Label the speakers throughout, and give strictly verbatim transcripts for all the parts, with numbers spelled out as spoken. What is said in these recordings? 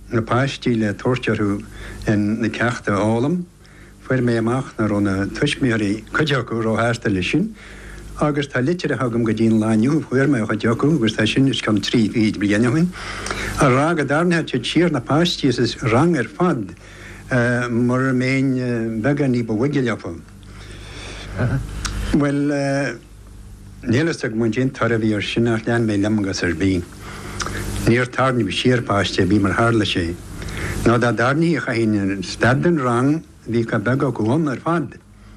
Speaker 1: na páistí le tortearú in na ceachta álam, fuair mé amach na rona tuismiarí chuideachú ó háasta lei sin, agus tá litir a hagam go dtíon lániu, fuair mé chuideachú, agus tá sin is gan trí bhíd blianahain. A rá go darnathe te tír na páistí is rang ar fad, uh, mar méin uh, began ní bhhuigileapa. Well, uh, Nílasach mun gin tar a bhí ar sin nach lean mé lemgas ar bí. Níor tarni bhí siar páiste bhí mar hála sé. Ná dá darní a chaín stadan rang bhí ca bega go bhon ar fad.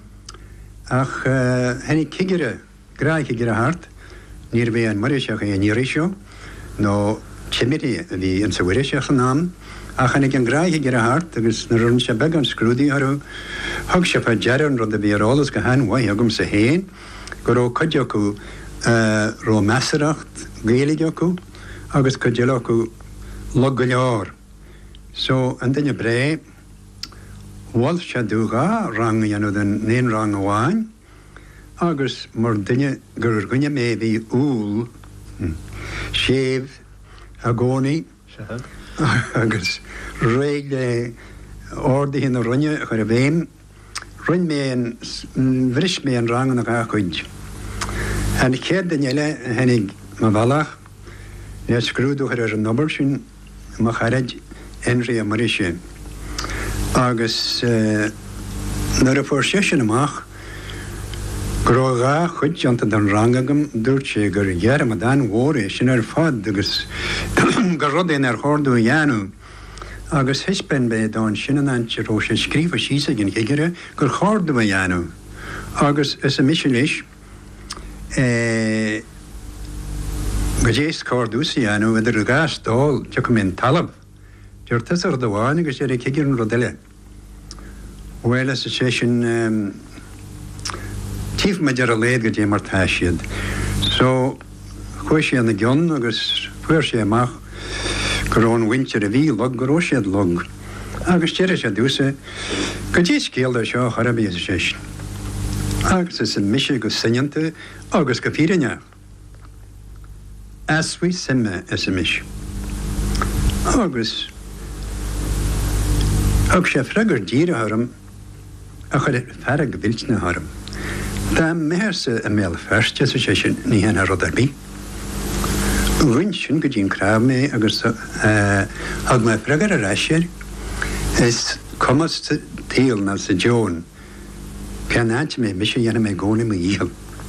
Speaker 1: Ach uh, hennig kigire, graag kigire hart, níor bhí an mariseach a nírisio, nó timiri bhí an sa wiriseach an náam, ach hennig an graag kigire hart, agus na rún se began scrúdi arú, hag se fa jaran rud a bhí ar álas go hen wai agum sa héin, go ró codiocu uh, ró mesaracht géalaidiocu agus codiocu log go leor. So, an dinne bre, wal se dúga rang ianú den nén rang aháin, agus mar dinne gur gunne mé bhí úl, hm, sév a gcónaí, agus réile ordaí hin a runne chuir a bhéim, run mé an bhris mé an rang na ga chuid. En chéad Daniele hennig ma bhalach, le scrúdú ar ar an nobar sin ma charid enri a marishe. Agus uh, nar a fór sé sin amach, gro ga chuid janta dan rangagam dúirt sé gur ghearm a dan mhór sin ar fad agus gur rodin ar chordú dhéanú. Agus hispen be dáin sinan antse ró sé scrífa sísa gin higire gur chordú a dhéanú. Agus is a misilis, eh, go dhéis chordú sa dhéanú idir a gás dál te go minn talab. Dúir tis ar doháin agus sé higir an rodile. Well is a sé sin um, tíf me dear a léad go dé mar táisiad. So, chuir sé an na gion agus fuair sé amach gur ón winter a bhí log gur óisiad log. Agus tíir sé dúsa, go dtí scéal a seo charabí a sé sin. Agus is an mise go sinanta agus go fírinne. Ashui simme is a mis. Agus ag sé fregur díra harm a chuir ferrag viltna harm. Tá méherse a mél ferste sa sé sin ní hen a rodarbí. Rún sin go dín crav mé agus uh, ag me fregar a reisir is commas tíl na sa Joan. Pianáte mé mis dhéana mé gcóna mé íhal.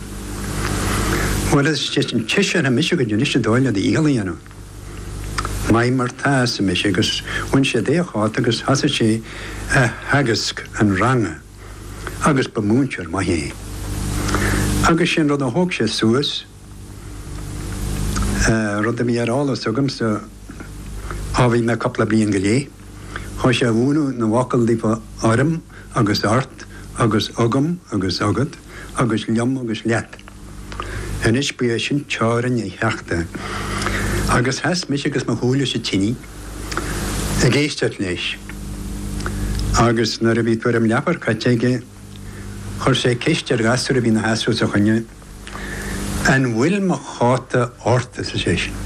Speaker 1: Well is just an tiise a mis go dúniste dóile de íhal dhéanú. Mai mar tá sa mis agus bhain sé déáit agus hasa sé a hagasc an ranga agus bemúntear mai hé. Agus sin rud a hóg sé suas, uh, rud a mi ar álas agam sa ábhí me coppla blion go lé, chá sé bhúnú na bhacail lífa arm agus art, agus agam, agus agad, agus liam agus leat. En is bu sin teáran é heachta. Agus has mis agus ma húla sé tíní, a géisteart leis. Agus nar a bhí tuair am leapar caiteige, chuir sé céistear gasú a bhí na hasú sa chunne, an bhfuil ma cháta orta sa sé sin.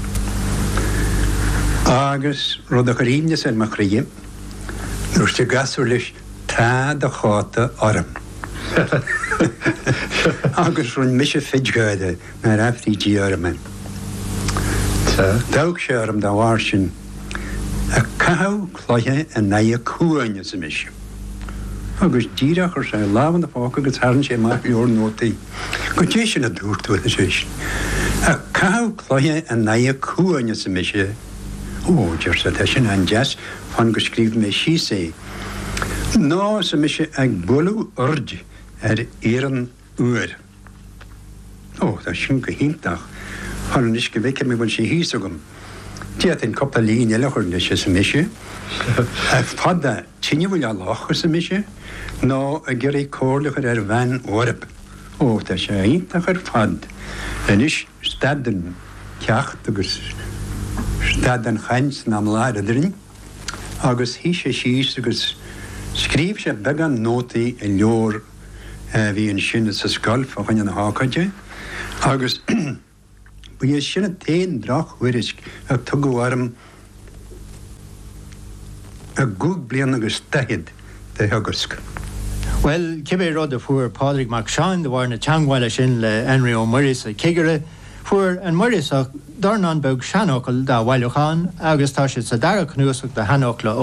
Speaker 1: Agus rud a choríomne san ma chríim, nuair sé gasú leis tá a cháta orm. Agus rún mise fidgáide na rafrítí orman. Daug sé orm da bhhair sin a cathú chlóithe a naia cúaine sa mise. Agus díra chuir sé lában na fáca agus tharn sé maith leor nótaí. Go dé sin a dúirtú a sé sin. A cathú chlóithe a naia cúaine sa mise. Ó, deir sa te sin an deas fan go scríb mé sí sé. Ná sa mise ag bulú urd ar éan uair. Ó, tá sin go hintach. Fan is go bheice mé bhain sé híos agam. Díad in coppla líon eile chuir leis sa mise. A fada tíine bhfuil a láchar sa mise, ná a gur é cóirlachar ar bhean orb. Ó, tá sé hintach ar fad. En is stadan ceacht agus stadan chains na mláidirin, agus hí sé síos agus scríb sé began nótaí i leor bhí an sinne sa scolf a chuine na hácaide, agus bu é sinna téan drach huirisk a tugu arm a gúg blian agus taid de thugusk.
Speaker 2: Well, Kibbe rud a fuair Padraig McShawn de bhar na teangháile sin le Henry O'Murris a Kigere, fuair an Murris ach darnan beg seanócail dá bhaileachán agus tá sé sa dara cnúsach de hanócla